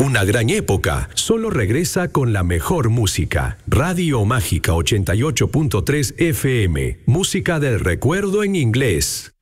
Una gran época solo regresa con la mejor música. Radio Mágica 88.3 FM. Música del recuerdo en inglés.